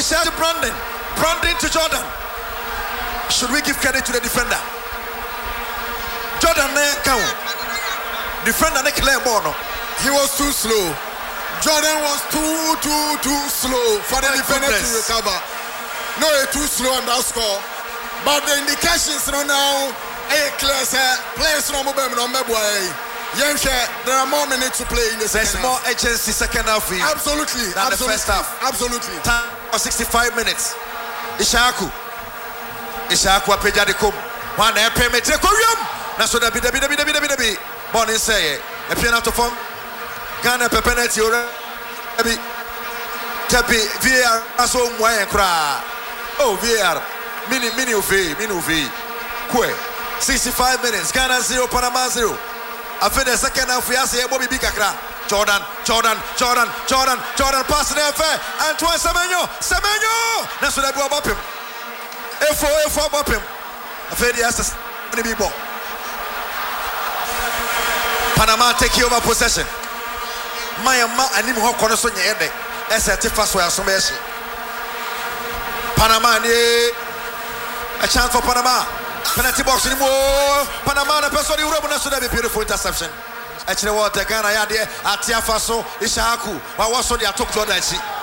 Ishaq to Brandon. Brandon to Jordan. Should we give credit to the defender? Jordan count. Defender ne clear ball. He was too slow. Jordan was too slow for the defender to recover. No, too slow on that score. But the indications now, clear players no boy. There are more minutes to play in the second half. There's more agency second half. Absolutely. Than the first half. Absolutely. Time for 65 minutes. Ishaq apeja de kom. One payment ekorium. Na so da bi. Born in say e piano to form. Ghana penalty ora bi. Tabi VAR aso mwa kra. Oh VAR. Mini uvi. Kwe. 65 minutes. Ghana 0 Panama 0. After the second half we are say Bobby Kakra. Jordan pass the affair. Antoine Semenyo. Na so da bi obapem. Efo bopem. After the assist the big ball. Panama take over possession. Mayama anim ho kono so nyede. Esete faso ya so meshi. Panama ni a chance for Panama. Penalty box ni mo. Panama na person Europe na so da be beautiful interception. Actually what the Ghana ya there atia faso Ishaq wa so they took Jordan chi.